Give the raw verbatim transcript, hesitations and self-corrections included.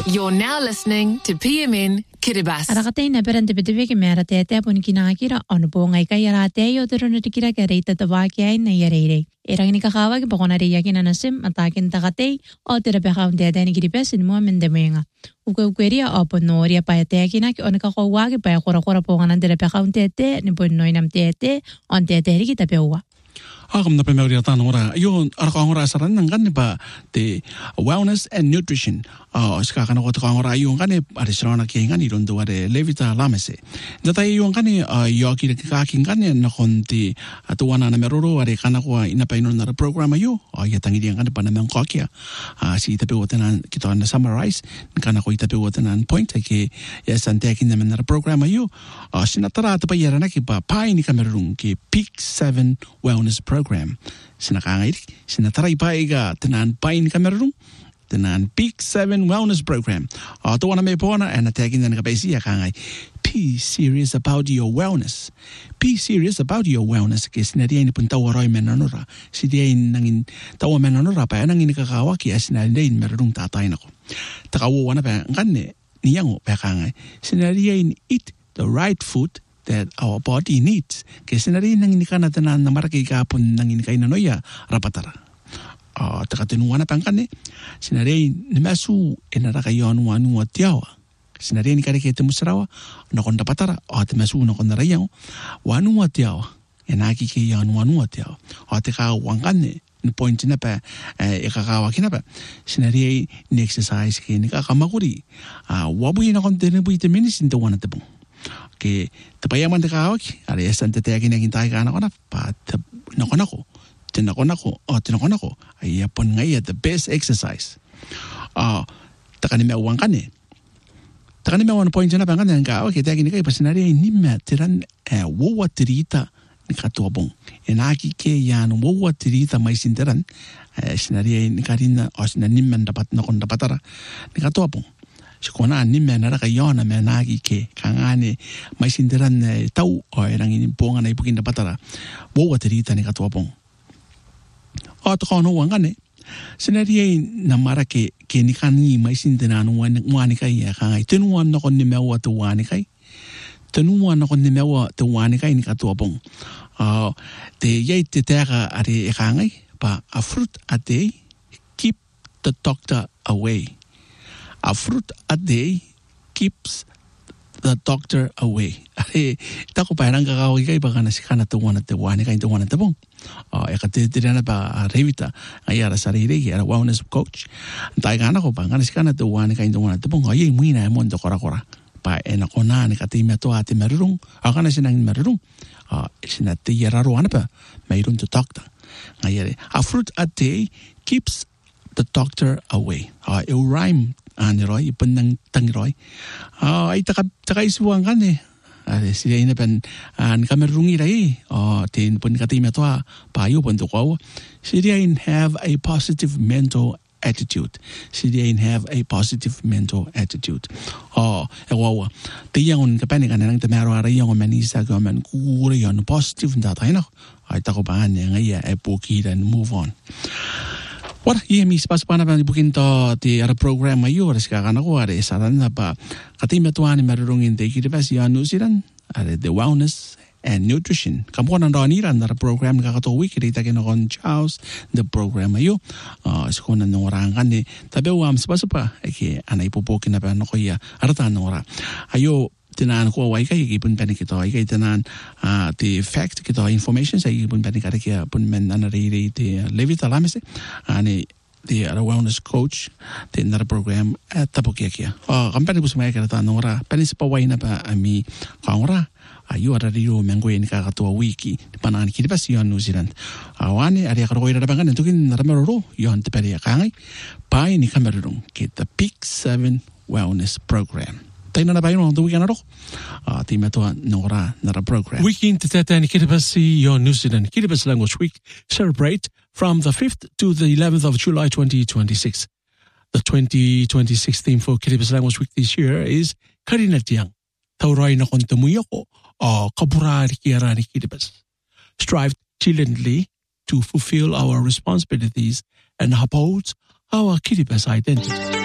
You're now listening to P M N Kiribati. Arakatay na perante bedeveke mera tete pun kinakira onbo ngai kai yarate yo turun tikira kereta tawaki ay na yarere. Erang ni kakawa ki pokona ri yakin anasim atakin takatay o tira pekaun tete ni kiripesin mo mendemenga. Uke ukeria o ponoria pa tete na ki onka ko wagi pa kora kora pokona tira pekaun tete ni pun noinam tete on tete ri kita pewa. Agam na primary tan ora yo arka ora saran nang kan ba the wellness and nutrition ah ska kana ko ta ora yo kan ari srana ki ngan iron do are levita lamese data yo kan yo ki ka ki kan na konti atuana na meroro are kana ko ina pa ino na program yo ya tangi dia kan pa na men ko kia si ta pe wotan ki to na summarize kana ko ita pe wotan point ke ya sante ki na men na program yo sinatara ta pa yara na ki pa pai ni kamerung ki peak seven wellness program program sinakangay sinataray pa iga tanan pain kamerung tanan peak seven wellness program uh, to wana may po na and attacking na nakapaysiya kangay be serious about your wellness be serious about your wellness kasi sinadiay ni punta waroy menanura sidiay nangin tawa menanura pa nangin nakakawa kaya sinadiay merong tatay nako takawo wana pa ngane niyango pa kangay sinadiay ni eat the right food that our body needs. Kasi na rin nang inikana tanan na marakay kapon nang inikay na noya rapatara. Uh, Takatinuwa na pangkan eh. Sinari nimasu inarakayon wanu at yawa. Sinari ni karikay temusarawa nakon rapatara o timasu nakon narayang wanu at yawa. Enaki kayan wanu at yawa. O tika wangkan eh. Ni point na pa ikakawa kina pa. Sinari ni exercise kaya nikakamakuri. Wabuy na kon tinibuy timinis into one at the bong. Que tapayaman de kawak ari esante te akin akin tayo kana kona pa nakonako tinakonako o tinakonako ay pon ngai the best exercise ah takani me wan kane takani me wan point na pa kana kawak te akin kai pasinari ni me tiran wo watrita ni katobong enaki ke yan wo watrita mai sinteran sinari ni karina o sinani men dapat nakon dapatara ni katobong Sikona ni mena raka yona mena ki ke kangane mai sinderan tau o erang ini ponga na ipukin dapatara wo waterita ni katwapong o to kono wangane sinari na mara ke ke ni kani mai sinderan wan wani kai ya kangai tenuan no kon ni mewa to wani kai tenuan no kon ni mewa to wani kai ni katwapong uh te ye te tera are kangai pa a fruit a day keep the doctor away. A fruit a day keeps the doctor away. Are tako pa nang kakaway kay baka na si kana tuwan at tuwan kay tuwan at tabong. Ah, ekatitira na ba revita ayara sarili kaya wellness coach. Tay kana ko pa kana si kana tuwan kay tuwan at tabong. Ay muy na mo ndo kora kora. Pa ena ko na ni katima to ate merung. Aka na sinang merung. Ah, sinati yararo ana pa mayroon to doctor. Ayare a fruit a day keeps the doctor away. Ah, it rhyme. Ani roy ipon ng tangiroy ah ay taka taka isuwang kan eh ari sila ina pen an kamerungi rai oh tin pun katima to payo pun to ko sila in have a positive mental attitude sila in have a positive mental attitude oh ewa tiyang kapan kan nang tamaro ari yang manisa ko man kure yon positive data ino ay tako bangan nga ay poki dan move on. Wala, iya mi spas pa na pa ibukin to ti ara program ayo aras kakana ko are saran na pa katima tuan ni marurungin te kiribas ya nusiran are the wellness and nutrition. Kamu kan ando aniran na program kakato week kita kena kon Charles the program ayo uh, sekolah orang kan ni tapi wam spas pa eke ana ipopokin na pa no ko ya aratan ora ayo tinan ko wai kai ipun panik ito ai kai tinan uh, the fact kito information sa ipun panik ara kaya pun men ana ri the levita lamise ani the wellness coach the another program at tapokia kia oh kampani busumay kara tanora panis pa wai na pa ami kaora ayo ara rio mengo ni ka to wiki panan kiri pas yon New Zealand awani ari ka roira bangan entukin naramero yon te peri kangai pai ni kamerung kita peak seven wellness program. Tayo na ba yun ang weekend na ro? Uh, Tima to nora na program. Weekend tete ni Kiribati yon New Zealand Kiribati Language Week celebrate from the fifth to the eleventh of July twenty twenty-six. The twenty twenty-six theme for Kiribati Language Week this year is Karinatiang. Tauray na kontamuyako o kaburari kiara ni Kiribati. Strive diligently to fulfill our responsibilities and uphold our Kiribati identity.